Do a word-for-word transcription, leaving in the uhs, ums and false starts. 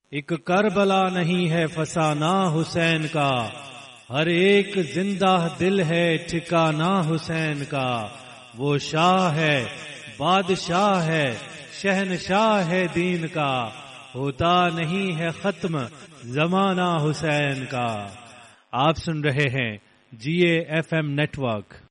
एक करबला नहीं है फसाना हुसैन का, हर एक जिंदा दिल है ठिकाना हुसैन का। वो शाह है, बादशाह है, शहनशाह है दीन का, होता नहीं है खत्म जमाना हुसैन का। आप सुन रहे हैं जीए एफ एम नेटवर्क।